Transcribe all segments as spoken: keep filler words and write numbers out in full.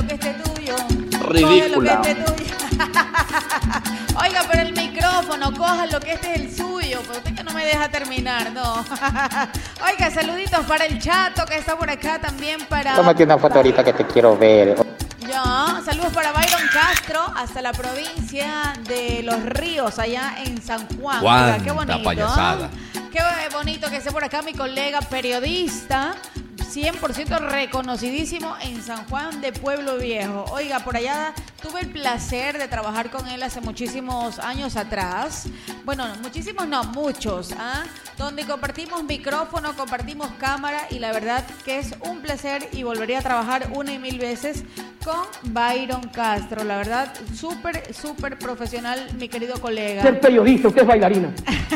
lo que esté tuyo. Ridícula. Coge lo que esté tuyo. Oiga, pero el micrófono, coja lo que este es el suyo. Pero usted que no me deja terminar, no. Oiga, saluditos para el Chato que está por acá también para... Tómate una foto ahorita que te quiero ver. Ya, saludos para Byron Castro hasta la provincia de Los Ríos, allá en San Juan. Oiga, qué bonito. Payasada. Qué bonito que esté por acá mi colega periodista, cien por ciento reconocidísimo en San Juan de Pueblo Viejo. Oiga, por allá tuve el placer de trabajar con él hace muchísimos años atrás. Bueno, no, muchísimos no, muchos, ¿ah? Donde compartimos micrófono, compartimos cámara y la verdad que es un placer y volvería a trabajar una y mil veces con Byron Castro. La verdad, súper, súper profesional, mi querido colega. Ser periodista, usted es bailarina.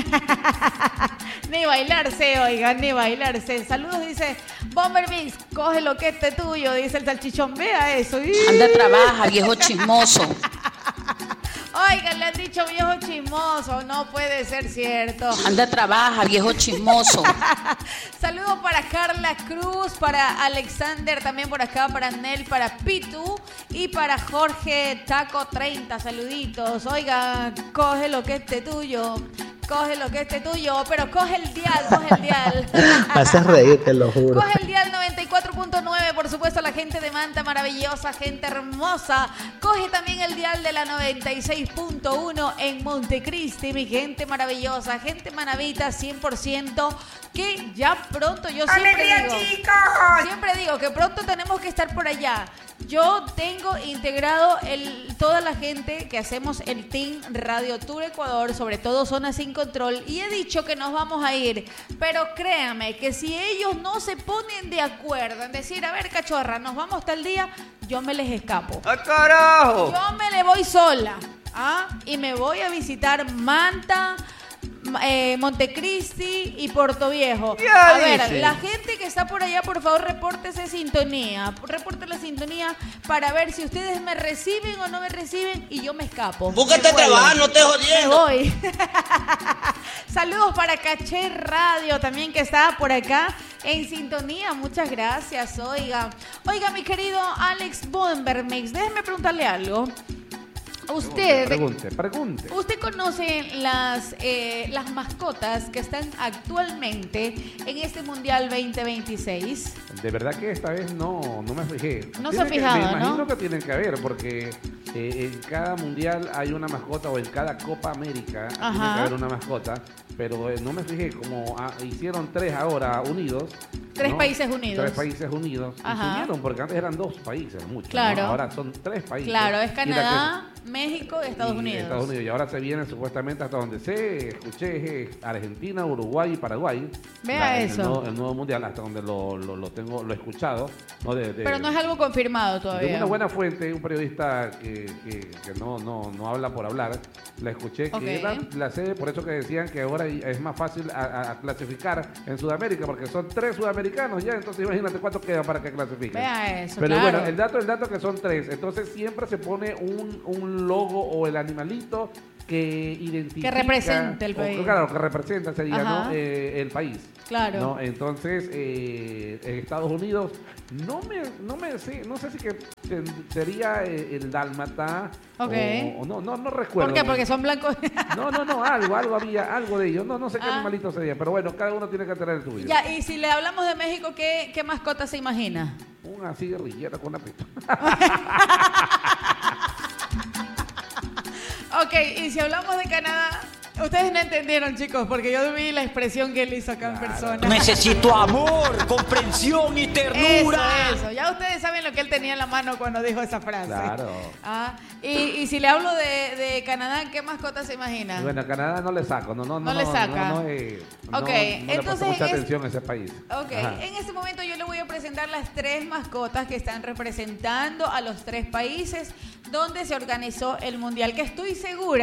Ni bailarse, oigan, ni bailarse. Saludos, dice Bomber Mix, coge lo que esté tuyo, dice el salchichón. Vea eso. Anda, trabaja, viejo chismoso. Oigan, le han dicho viejo chismoso, no puede ser cierto. Anda, trabaja, viejo chismoso. Saludos para Carla Cruz, para Alexander, también por acá, para Nel, para Pitu y para Jorge Taco treinta. Saluditos. Oiga, coge lo que esté tuyo. Coge lo que esté tuyo, pero coge el dial, coge el dial. Me haces reír, te lo juro. Coge el dial noventa y cuatro punto nueve, por supuesto, la gente de Manta, maravillosa, gente hermosa. Coge también el dial de la noventa y seis punto uno en Montecristi, mi gente maravillosa, gente manavita, cien por ciento, que ya pronto, yo siempre ¡Alegría, digo, chicos! siempre digo que pronto tenemos que estar por allá. Yo tengo integrado el, toda la gente que hacemos el Team Radio Tour Ecuador, sobre todo Zona Sin Control, y he dicho que nos vamos a ir, pero créanme que si ellos no se ponen de acuerdo en decir, a ver, cachorra, nos vamos tal día, yo me les escapo. ¡Ay, carajo! Yo me le voy sola, ¿ah? Y me voy a visitar Manta, Eh, Montecristi y Puerto Viejo. Ya a ver, dice. la gente que está por allá, por favor, repórtese sintonía. Reporte la sintonía para ver si ustedes me reciben o no me reciben y yo me escapo. Búscate Me vuelvo. trabajar, no te Me jodiendo. voy. Saludos para Caché Radio también que está por acá en sintonía. Muchas gracias. Oiga, oiga, mi querido Alex Bombermix, déjeme preguntarle algo. Usted, Pregunte, pregunte. ¿Usted conoce las, eh, las mascotas que están actualmente en este Mundial veinte veintiséis? De verdad que esta vez no, no me fijé. No Tiene se ha que- fijado, Me ¿no? imagino que tienen que haber, porque eh, en cada mundial hay una mascota, o en cada Copa América tiene Ajá. que haber una mascota, pero eh, no me fijé, como ah, hicieron tres ahora unidos. Tres ¿no? países unidos. Tres países unidos. Y Ajá. se unieron, porque antes eran dos países, mucho. Claro. ¿no? Ahora son tres países. Claro, es Y la que- Canadá, México y Estados y Unidos. Estados Unidos. Y ahora se vienen supuestamente hasta donde sé, escuché, eh, Argentina, Uruguay y Paraguay. Vea La- eso. El nuevo, el nuevo mundial, hasta donde lo, lo, lo tengo, lo he escuchado. ¿no? De, de- Pero no es algo confirmado de todavía. una buena fuente, un periodista que, que, que no, no, no habla por hablar, la escuché, que Ok. era la sede, por eso que decían que ahora es más fácil a, a- a clasificar en Sudamérica, porque son tres sudamericanos ya, entonces imagínate cuánto queda para que clasifiquen. Vea eso, Pero claro. bueno, el dato, el dato que son tres, entonces siempre se pone un, un logo o el animalito que identifica... Que represente el o- país. claro, que representa sería, Ajá. ¿no? Eh, el país. Claro. ¿no? Entonces, eh, en Estados Unidos, no me, no me sé, no sé si que se- sería eh, el dálmata Ok. o, o no, no, no recuerdo. ¿Por qué? Porque son blancos. No, no, no, algo, algo había, algo de ellos. No, no sé qué Ah. animalito sería, pero bueno, cada uno tiene que tener el suyo. Ya, y si le hablamos de México, ¿qué, qué mascota se imagina? Una así guerrillera con una pistola. Ok, y si hablamos de Canadá, ustedes no entendieron, chicos, porque yo vi la expresión que él hizo acá en persona. Necesito amor, comprensión y ternura. Eso, eso. Ya ustedes saben lo que él tenía en la mano cuando dijo esa frase. Claro. Ah, y, y si le hablo de, de Canadá, ¿qué mascota se imagina? Bueno, a Canadá no le saco, no, no, No no, le saca. No, no, eh, Ok, no, no le entonces presto mucha en es- atención a ese país. Ok, Ajá. en este momento yo le voy a presentar las tres mascotas que están representando a los tres países donde se organizó el Mundial, que estoy segura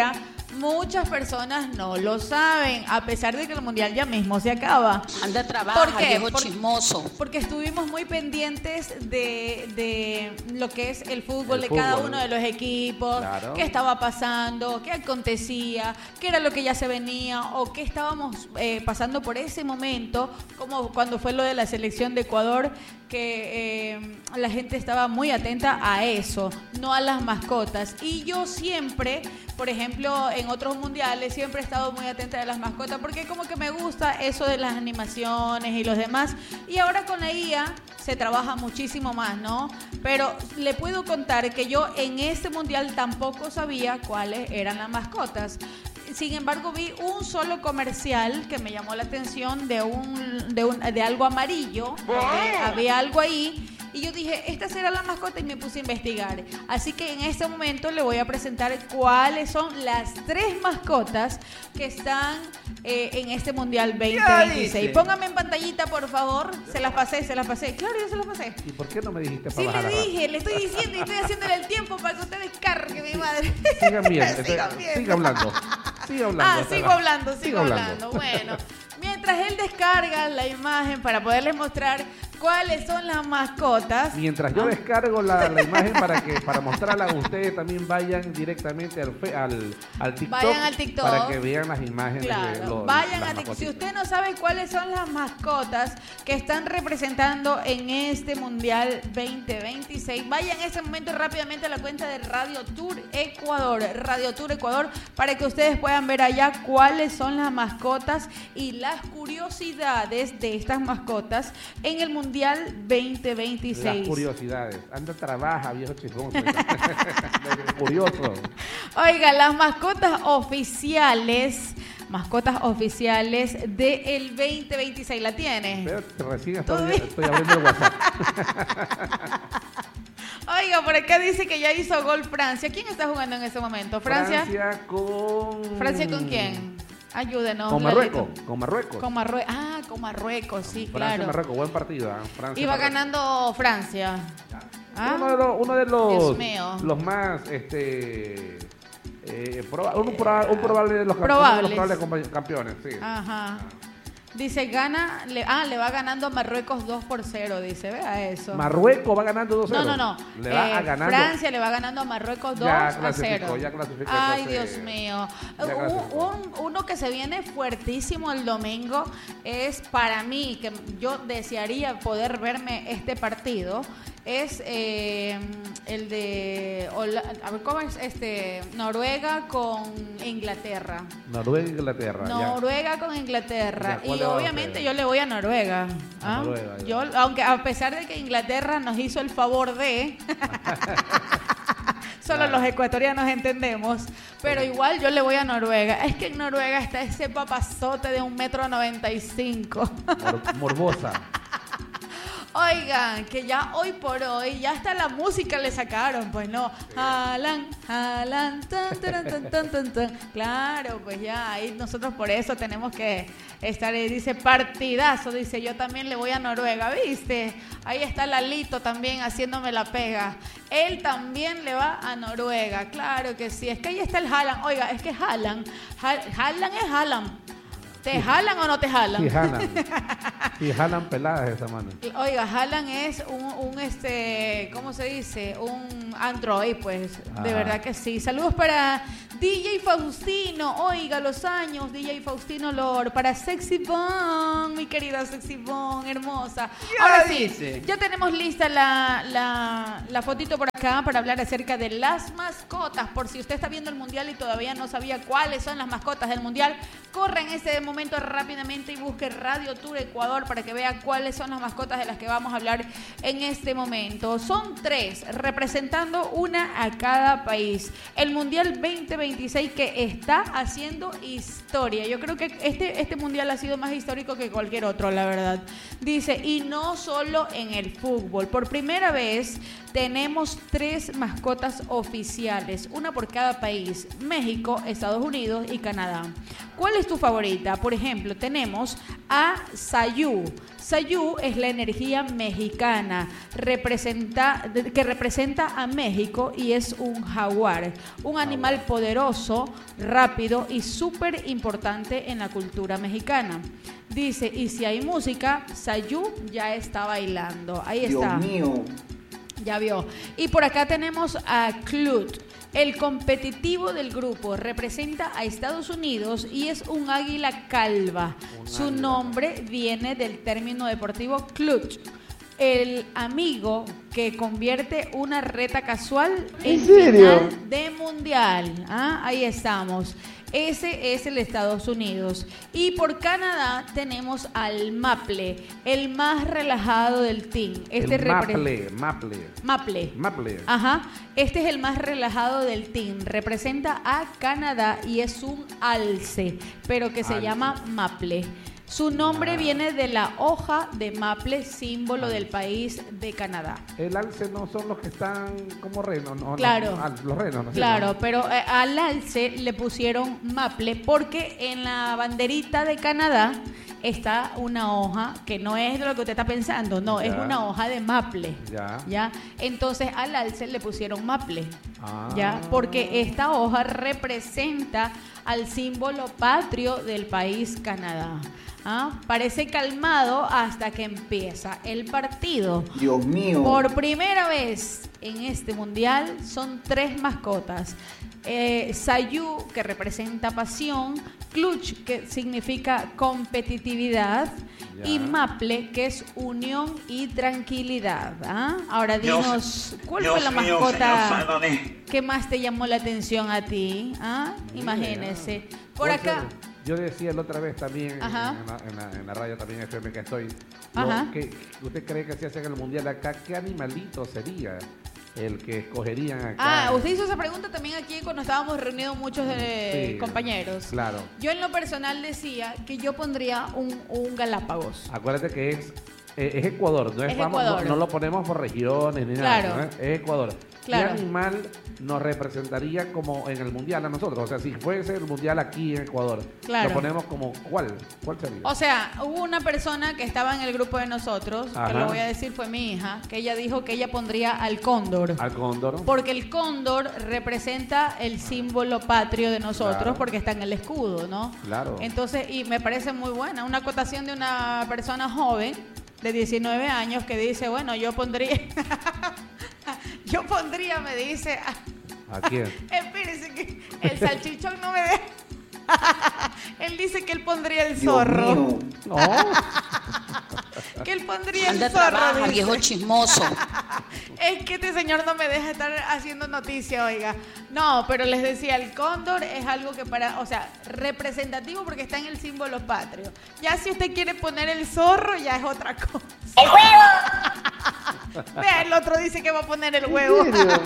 muchas personas no lo saben, a pesar de que el mundial ya mismo se acaba. Anda, ¿Por trabaja, qué? viejo Por- chismoso. Porque estuvimos muy pendientes de, de lo que es el fútbol El de cada fútbol. uno de los equipos, Claro. qué estaba pasando, qué acontecía, qué era lo que ya se venía o qué estábamos eh, pasando por ese momento, como cuando fue lo de la selección de Ecuador, que eh, la gente estaba muy atenta a eso, no a las mascotas. Y yo siempre, por ejemplo, en otros mundiales, siempre he estado muy atenta a las mascotas porque como que me gusta eso de las animaciones y los demás. Y ahora con la I A se trabaja muchísimo más, ¿no? Pero le puedo contar que yo en este mundial tampoco sabía cuáles eran las mascotas. Sin embargo, vi un solo comercial que me llamó la atención de un de, un, de algo amarillo, donde había algo ahí, y yo dije, esta será la mascota, y me puse a investigar. Así que en este momento le voy a presentar cuáles son las tres mascotas que están eh, en este Mundial veinte veintiséis. Póngame en pantallita, por favor. Se las pasé, se las pasé. Claro, yo se las pasé. ¿Y por qué no me dijiste para Sí, bajar le la dije, le estoy diciendo y estoy haciéndole el tiempo para que usted descargue, mi madre. Sigan bien, Sigan este, viendo. siga hablando. Siga hablando. Ah, hasta sigo la- hablando, sigo siga hablando. Bueno, mientras él descarga la imagen para poderles mostrar cuáles son las mascotas. Mientras yo descargo la, la imagen para que para mostrarla, ustedes también vayan directamente al, fe- al, al TikTok. Vayan al TikTok. Para que vean las imágenes de Claro, los, vayan las a TikTok. Si mascotitas. usted no sabe cuáles son las mascotas que están representando en este Mundial veinte veintiséis, vayan en ese momento rápidamente a la cuenta de Radio Tour Ecuador, Radio Tour Ecuador, para que ustedes puedan ver allá cuáles son las mascotas y las curiosidades de estas mascotas en el Mundial veinte veintiséis. Las curiosidades. Anda, trabaja, viejo chismoso. Curioso. Oiga, las mascotas oficiales, mascotas oficiales del veinte veintiséis, ¿la tiene? Pero recién ¿Todo estoy, bien? estoy abriendo el WhatsApp. Oiga, por acá dice que ya hizo gol Francia. ¿Quién está jugando en este momento? ¿Francia? Francia con... ¿Francia con quién? Ayúdenos. Con Lalito. Marruecos. Con Marruecos. Con Marruecos. Ah, con Marruecos, sí, Francia, claro. Marruecos, buen partido. ¿eh? Francia, Iba Marruecos. ganando Francia. Ah, Uno de los, uno de los, Dios mío. los más, este, eh, proba- un, proba- un probable de los, campe- Probables. uno de los probables compa- campeones, sí. Ajá. Dice, gana, le, ah, le va ganando a Marruecos dos por cero, dice, vea eso. Marruecos va ganando dos cero. No, no, no. Le va Eh, a ganando. Francia le va ganando a Marruecos dos Ya a clasificó, cero. ya clasificó, Ay, entonces, Dios mío. ya Un- clasificó. un- uno que se viene fuertísimo el domingo es para mí, que yo desearía poder verme este partido, es eh, el de Hola- a ver, ¿cómo es? Este, Noruega con Inglaterra. Noruega e Inglaterra. ya. Noruega con Inglaterra. Ya, ¿cuál Y le va a obviamente hacer? yo le voy a Noruega. A ¿ah? Noruega, ya. Yo, aunque a pesar de que Inglaterra nos hizo el favor de... Solo Claro. los ecuatorianos entendemos. Pero igual yo le voy a Noruega. Es que en Noruega está ese papazote de un metro noventa y cinco. Mor- Morbosa. Oigan, que ya hoy por hoy, ya hasta la música le sacaron, pues no. Jalan, jalan, tan, tan, tan, tan, tan, tan. Claro, pues ya, ahí nosotros por eso tenemos que estar, ahí dice partidazo, dice yo también le voy a Noruega, ¿viste? Ahí está Lalito también haciéndome la pega. Él también le va a Noruega, claro que sí. Es que ahí está el Haaland. Oiga, es que Haaland, Ha- Haaland es Haaland. ¿Te jalan o no te jalan? Y jalan. Y jalan peladas esa mano. Oiga, Haaland es un, un, este, ¿cómo se dice? Un Android, pues, Ajá. de verdad que sí. Saludos para D J Faustino, oiga, los años, D J Faustino Lord, para Sexy Bon, mi querida Sexy Bon, hermosa. Ahora sí, ya tenemos lista la, la, la fotito por acá para hablar acerca de las mascotas. Por si usted está viendo el Mundial y todavía no sabía cuáles son las mascotas del Mundial, corre en este momento rápidamente y busque Radio Tour Ecuador para que vea cuáles son las mascotas de las que vamos a hablar en este momento. Son tres, representando una a cada país. El Mundial veinte veintiséis que está haciendo historia. Yo creo que este, este Mundial ha sido más histórico que cualquier otro, la verdad. Dice, y no solo en el fútbol. Por primera vez tenemos tres mascotas oficiales, una por cada país: México, Estados Unidos y Canadá. ¿Cuál es tu favorita? por ejemplo, tenemos a Sayú. Sayú es la energía mexicana representa, que representa a México y es un jaguar, un animal poderoso, rápido y súper importante en la cultura mexicana. Dice, y si hay música, Sayú ya está bailando. Ahí está. Dios mío. Ya vio. Y por acá tenemos a Clut. El competitivo del grupo representa a Estados Unidos y es un águila calva. Un Su águila. nombre viene del término deportivo clutch, el amigo que convierte una reta casual en, ¿En serio? final de mundial. ¿Ah? Ahí estamos. Ese es el Estados Unidos. Y por Canadá tenemos al Maple, el más relajado del team. Este el repre- Maple, Maple. Maple. Maple. Ajá. Este es el más relajado del team. Representa a Canadá y es un alce, pero que se Alce. llama Maple. Su nombre Ah. viene de la hoja de maple, símbolo del país de Canadá. El alce no son los que están como renos, ¿no? Claro. No, ah, los renos, ¿no? Claro, ¿no? pero eh, al alce le pusieron maple porque en la banderita de Canadá está una hoja que no es de lo que usted está pensando, no, Ya. es una hoja de maple. Ya. ¿Ya? Entonces al alce le pusieron maple. Ah. ¿Ya? Porque esta hoja representa al símbolo patrio del país Canadá. ¿Ah? Parece calmado hasta que empieza el partido. Dios mío. Por primera vez en este mundial son tres mascotas. Eh, Sayú, que representa pasión, Clutch, que significa competitividad, Ya. y Maple, que es unión y tranquilidad. ¿Ah? Ahora dinos, ¿cuál fue la mascota que más te llamó la atención a ti? ¿Ah? Imagínese. Por Vos, acá. eh, Yo decía la otra vez también en, Ajá. en la, en, la, en la radio también F M que estoy. lo Ajá. que ¿Usted cree que se hace en el mundial acá? ¿Qué animalito sería el que escogerían acá? Ah, usted hizo esa pregunta también aquí cuando estábamos reunidos muchos de Sí, compañeros. Claro. Yo en lo personal decía que yo pondría un, un Galápagos. Acuérdate que es, eh, es Ecuador, no, es, Es vamos, no, Ecuador. no lo ponemos por regiones ni Claro. nada, ¿no? Es Ecuador. Claro. ¿Qué animal nos representaría como en el mundial a nosotros? O sea, si fuese el mundial aquí en Ecuador, Claro. lo ponemos como ¿cuál? ¿Cuál sería? O sea, hubo una persona que estaba en el grupo de nosotros, Ajá. que lo voy a decir fue mi hija, que ella dijo que ella pondría al cóndor. Al cóndor. Porque el cóndor representa el símbolo patrio de nosotros, Claro. porque está en el escudo, ¿no? Claro. Entonces, y me parece muy buena, una acotación de una persona joven de diecinueve años que dice, bueno, yo pondría, yo pondría, me dice, ¿A quién? espérese que el salchichón no me deja. Él dice que él pondría el Dios zorro. mío. No. Que él pondría Anda, el zorro. trabaja, dice. viejo chismoso. Es que este señor no me deja estar haciendo noticia, oiga. No, pero les decía, el cóndor es algo que para, o sea, representativo porque está en el símbolo patrio. Ya si usted quiere poner el zorro, ya es otra cosa. ¡El huevo! Vea, el otro dice que va a poner el huevo.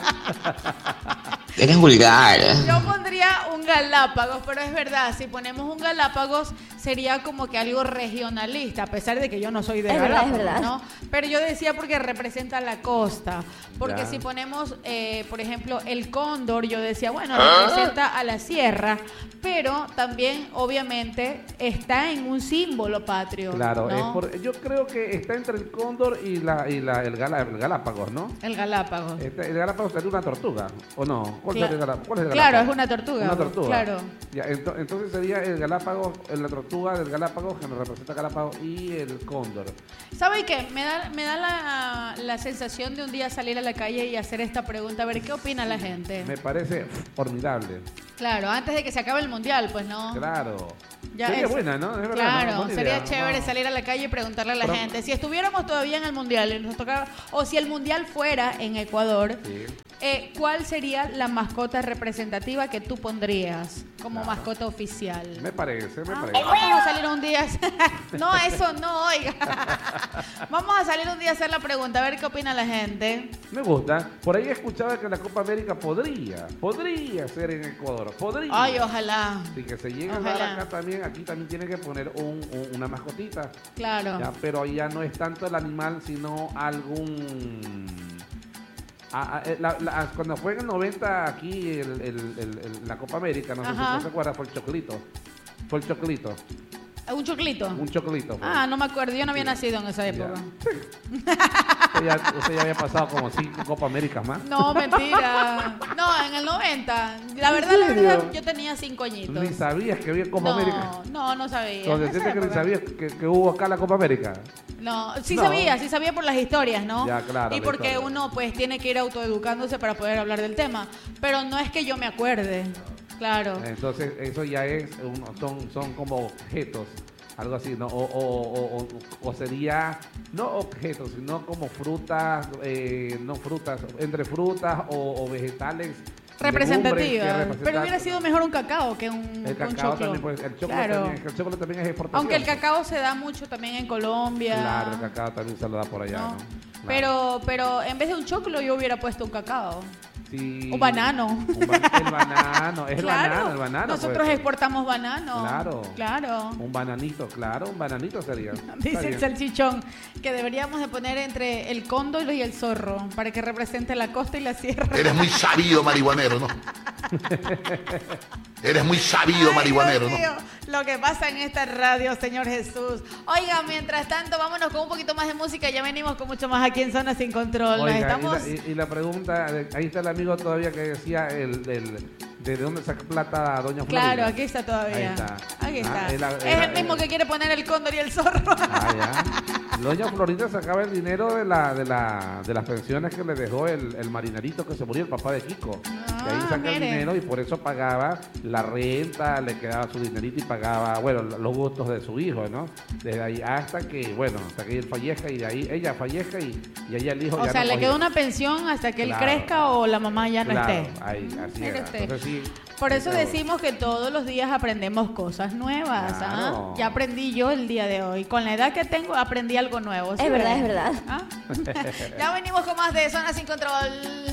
Eres vulgar. Yo pondría un Galápagos, pero es verdad, si ponemos un Galápagos sería como que algo regionalista, a pesar de que yo no soy de Es verdad, Galápagos, es verdad. ¿no? Pero yo decía porque representa la costa, porque Ya. si ponemos, eh, por ejemplo, el cóndor, yo decía, bueno, representa a la sierra, pero también, obviamente, está en un símbolo patrio. Claro, ¿no? es por, yo creo que está entre el cóndor y la y la el, Galá- el Galápagos, ¿no? El Galápagos. Este, el Galápagos sería una tortuga, ¿o no? ¿Cuál, Cla- sería el Galá- cuál es el Claro, Galápagos? es una tortuga. Una tortuga. Claro. Ya, ento- entonces sería el Galápagos, la tortuga del Galápagos que nos representa Galápagos y el cóndor. ¿Sabe qué? Me da, me da la, la sensación de un día salir a la calle y hacer esta pregunta, a ver qué opina la gente. Me parece formidable. Claro, antes de que se acabe el mundial, pues no. Claro. Ya sería es- buena, ¿no? Es verdad, Claro, ¿no? Buena sería idea. chévere Wow. salir a la calle y preguntarle a la Pero- gente. Si estuviéramos todavía en el mundial y nos tocara, o si el mundial fuera en Ecuador, Sí. eh, ¿cuál sería la mascota representativa que tú pondrías como Claro. mascota oficial? Me parece, me Ah, parece. Vamos a salir un día. No, eso no, oiga. Vamos a salir un día a hacer la pregunta, a ver qué opina la gente. Me gusta. Por ahí escuchaba que la Copa América podría, podría ser en Ecuador. Podría. Ay, ojalá. Así que se llega a Ojalá. dar acá también, aquí también tiene que poner un, un- una mascotita. Claro. Ya, pero ya no es tanto el animal, sino algún... a- a- eh, la- la- cuando fue en el noventa aquí el- el- el- el- la Copa América, no sé si Ajá. no se acuerda, fue el choclito. Fue el choclito. ¿Un choclito? Un choclito. Pues. Ah, no me acuerdo. Yo no había nacido en esa época. Usted ya, usted ya había pasado como cinco Copa Américas más. No, mentira. No, en el noventa. La verdad, la verdad, yo tenía cinco añitos. Ni sabías que había Copa no, América. No, no sabía. Entonces, En esa ¿sientes que ni época. sabías que, que hubo acá la Copa América? No, sí No. sabía, sí sabía por las historias, ¿no? Ya, claro, Y la porque historia. uno pues tiene que ir autoeducándose para poder hablar del tema. Pero no es que yo me acuerde, claro. Entonces, eso ya es, un- son, son como objetos, algo así, ¿no? O, o, o, o- o sería, no objetos, sino como frutas, eh, no frutas, entre frutas o, o vegetales. Representativa. legumbres que representan- Pero hubiera sido mejor un cacao que un, El un cacao choclo. también, pues, el chocolate Claro. también, el chocolate también es exportación. Aunque el cacao se da mucho también en Colombia. Claro, el cacao también se lo da por allá, ¿no? ¿no? Claro. Pero, pero en vez de un choclo yo hubiera puesto un cacao. Sí. Un banano. Un ba- el banano, es el Claro. banano, el banano. Nosotros puede ser. exportamos banano. Claro. Claro. Un bananito, claro, un bananito sería. Está Dice el bien. salchichón que deberíamos de poner entre el cóndor y el zorro para que represente la costa y la sierra. Eres muy sabido marihuanero, ¿no? Eres muy sabido Ay, marihuanero, Dios ¿no? mío, lo que pasa en esta radio, Señor Jesús. Oiga, mientras tanto, vámonos con un poquito más de música. Ya venimos con mucho más aquí en Zona Sin Control. Nos Oiga, estamos... y, la, y- y la pregunta, eh, ahí está el amigo todavía que decía el, el- de dónde saca plata Doña Florinda. Claro, aquí está todavía. Ahí está. Aquí Ah, está. él- es él- el mismo él- que quiere poner el cóndor y el zorro. Ah, ya. Doña Florinda sacaba el dinero de la, de la, de las pensiones que le dejó el, el marinerito que se murió, el papá de Kiko. Ah, de ahí saca el mire. dinero y por eso pagaba la renta, le quedaba su dinerito y pagaba, bueno, los gustos de su hijo, ¿no? Desde ahí hasta que, bueno, hasta que él fallezca y de ahí ella fallezca y, y ahí el hijo O ya sea, no le cogía. quedó una pensión hasta que él Claro. crezca o la mamá ya no Claro, esté. ahí, así Mire era. usted. Entonces, sí, Por eso esa- decimos que todos los días aprendemos cosas nuevas. Claro. ¿Ah? Ya aprendí yo el día de hoy. Con la edad que tengo, aprendí algo nuevo. ¿sí Es verdad, ven? es verdad. ¿Ah? Ya venimos con más de Zona Sin Control.